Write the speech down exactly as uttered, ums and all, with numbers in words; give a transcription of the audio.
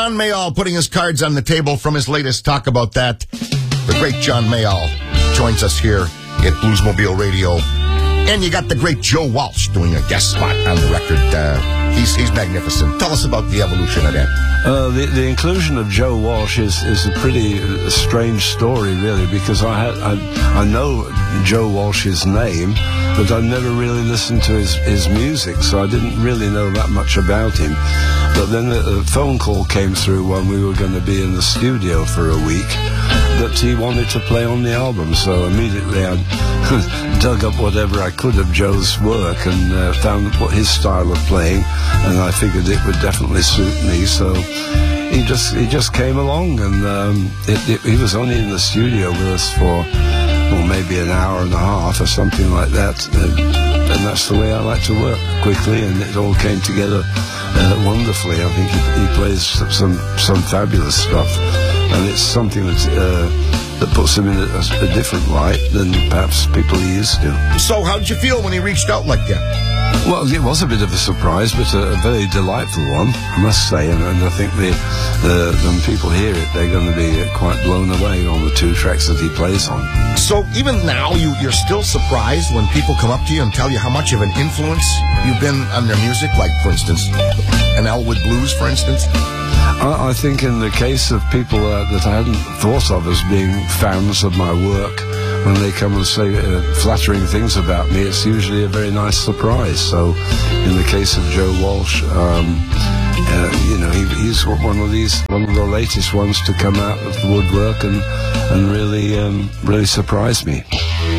John Mayall putting his cards on the table from his latest Talk About That. The great John Mayall joins us here at Bluesmobile Radio. And you got the great Joe Walsh doing a guest spot on the record. Uh, he's he's magnificent. Tell us about the evolution of that. Uh, the, the inclusion of Joe Walsh is, is a pretty uh, strange story, really, because I, had, I I know Joe Walsh's name, but I never really listened to his, his music, so I didn't really know that much about him. But then a, a phone call came through when we were going to be in the studio for a week that he wanted to play on the album, so immediately I dug up whatever I could of Joe's work and uh, found what his style of playing, and I figured it would definitely suit me, so he just he just came along, and um, it, it, he was only in the studio with us for well, maybe an hour and a half or something like that, and, and that's the way I like to work, quickly, and it all came together uh, wonderfully. I think he, he plays some some fabulous stuff, and it's something that uh, that puts him in a, a different light than perhaps people are used to. So how did you feel when he reached out like that? Well, it was a bit of a surprise, but a, a very delightful one, I must say, and, and I think the, the when people hear it, they're going to be quite blown away on the two tracks that he plays on. So even now, you, you're still surprised when people come up to you and tell you how much of an influence you've been on their music, like, for instance, an Elwood Blues, for instance? I, I think in the case of people uh, that I hadn't thought of as being fans of my work, when they come and say uh, flattering things about me, it's usually a very nice surprise. So in the case of Joe Walsh, um, uh, you know, he, he's one of these, one of the latest ones to come out of the woodwork and, and really, um, really surprise me.